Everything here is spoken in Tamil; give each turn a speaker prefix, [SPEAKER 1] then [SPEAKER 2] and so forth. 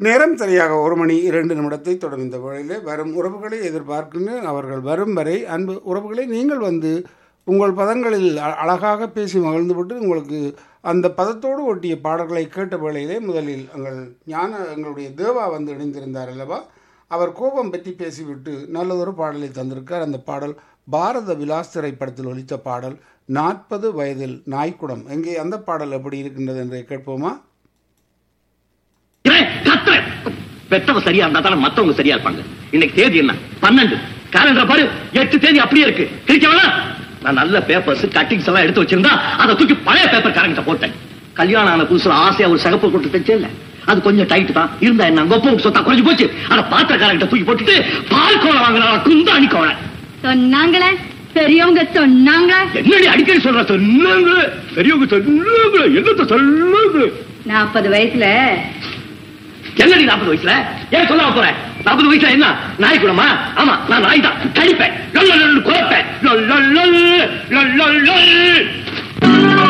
[SPEAKER 1] நேரம் சரியாக 1:02 தொடரும் இந்த வேளையிலே வரும் உறவுகளை எதிர்பார்க்கின்றேன். அவர்கள் வரும் வரை அன்பு உறவுகளை நீங்கள் வந்து உங்கள் பதங்களில் அழகாக பேசி மகிழ்ந்துவிட்டு உங்களுக்கு அந்த பதத்தோடு ஒட்டிய பாடல்களை கேட்ட வேளையிலே முதலில் எங்களுடைய தேவா வந்து இணைந்திருந்தார் அல்லவா, அவர் கோபம் பற்றி பேசிவிட்டு நல்லதொரு பாடலை தந்திருக்கார். அந்த பாடல் பாரத விலாஸ் திரைப்படத்தில் ஒலித்த பாடல் 40 வயதில் நாய்க்குடம். எங்கே அந்த பாடல் எப்படி இருக்கின்றது என்று கேட்போமா?
[SPEAKER 2] பெத்தவ சரியா இருந்தா தானே மத்தவங்க சரியா இருப்பாங்க. இன்னைக்கு தேதி என்ன? 12. காலண்டர் பாரு, 8 தேதி அப்படியே இருக்கு. கிழிக்கவனா? நான் நல்ல பேப்பர்ஸ் கட்டிங்ஸ் எல்லாம் எடுத்து வச்சிருந்தா அதை தூக்கி பழைய பேப்பர் காரங்கிட்ட போட்டேன். கல்யாணம் ஆன புதுசுல ஆசையா ஒரு சகப்பு கொண்டு தைச்சே இல்ல, அது கொஞ்சம் டைட் தான் இருந்தா என்ன கொப்பம் சொத்தா குறைஞ்சு போச்சு. அதை பாத்திரக்காரங்கிட்ட தூக்கி போட்டுட்டு பால் கோலம் வாங்கினா குந்தாணி கோலம்
[SPEAKER 3] சொன்னாங்களே, பெரியவங்க சொன்னாங்க.
[SPEAKER 2] என்னடி அடிக்கடி சொல்ற? சொன்னாங்க பெரியவங்க சொன்னாங்க. என்னத்த சொன்னாங்க?
[SPEAKER 3] 40 வயசுல
[SPEAKER 2] என்னடி 40 வயசுல ஏன் சொல்ல போறேன்? 40 வயசுல என்ன நாய் கூடமா? ஆமா, நான் நாய் தான். கடிப்பேன், குறைப்பேன்.